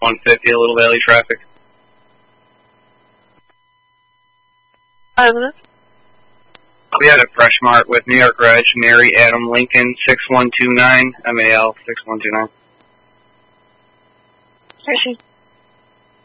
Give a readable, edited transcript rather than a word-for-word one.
150, a Little Valley traffic. We had a Fresh Mart with New York Reg, Mary Adam Lincoln, 6129, MAL 6129.